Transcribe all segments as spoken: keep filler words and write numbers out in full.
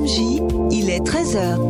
J, il est treize heures.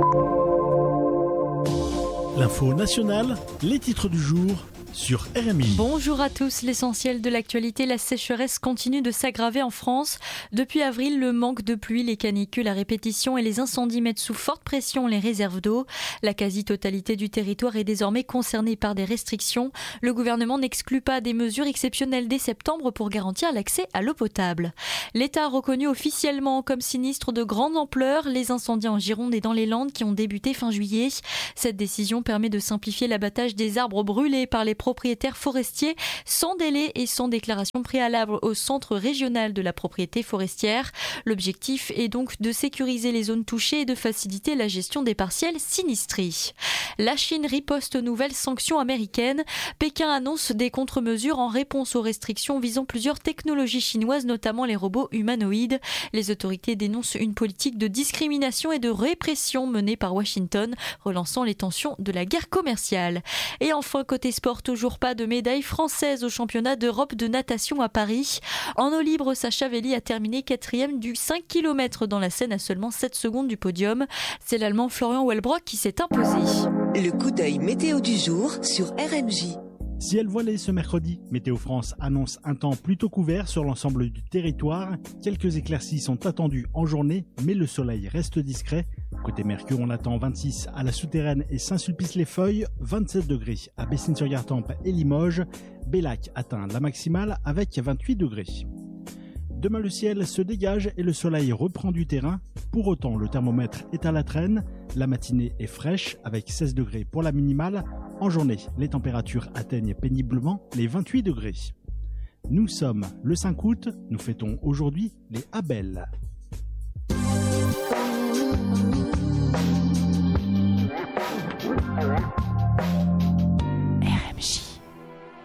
L'info nationale, les titres du jour sur R M I. Bonjour à tous, l'essentiel de l'actualité, la sécheresse continue de s'aggraver en France. Depuis avril, le manque de pluie, les canicules à répétition et les incendies mettent sous forte pression les réserves d'eau. La quasi-totalité du territoire est désormais concernée par des restrictions. Le gouvernement n'exclut pas des mesures exceptionnelles dès septembre pour garantir l'accès à l'eau potable. L'État a reconnu officiellement comme sinistre de grande ampleur les incendies en Gironde et dans les Landes qui ont débuté fin juillet. Cette décision permet de simplifier l'abattage des arbres brûlés par les propriétaires forestiers sans délai et sans déclaration préalable au centre régional de la propriété forestière. L'objectif est donc de sécuriser les zones touchées et de faciliter la gestion des partiels sinistrés. La Chine riposte aux nouvelles sanctions américaines. Pékin annonce des contre-mesures en réponse aux restrictions visant plusieurs technologies chinoises, notamment les robots humanoïdes. Les autorités dénoncent une politique de discrimination et de répression menée par Washington, relançant les tensions de la guerre commerciale. Et enfin, côté sport, toujours pas de médaille française au championnat d'Europe de natation à Paris. En eau libre, Sacha Velli a terminé quatrième du cinq kilomètres dans la Seine à seulement sept secondes du podium. C'est l'Allemand Florian Wellbrock qui s'est imposé. Le coup d'œil météo du jour sur R M J. Ciel voilé ce mercredi, Météo France annonce un temps plutôt couvert sur l'ensemble du territoire. Quelques éclaircies sont attendues en journée, mais le soleil reste discret. Côté Mercure, on attend vingt-six à la Souterraine et Saint-Sulpice-les-Feuilles, vingt-sept degrés à Bessines-sur-Gartempe et Limoges. Bellac atteint la maximale avec vingt-huit degrés. Demain, le ciel se dégage et le soleil reprend du terrain. Pour autant, le thermomètre est à la traîne. La matinée est fraîche avec seize degrés pour la minimale. En journée, les températures atteignent péniblement les vingt-huit degrés. Nous sommes le cinq août, nous fêtons aujourd'hui les Abel.